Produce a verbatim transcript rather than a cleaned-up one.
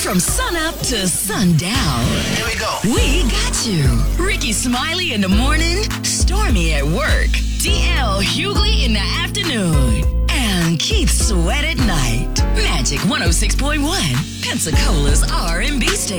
From sunup to sundown. Here we go. We got you. Ricky Smiley in the morning, Stormy at work, D L Hughley in the afternoon, and Keith Sweat at night. Magic one oh six point one, Pensacola's R and B station.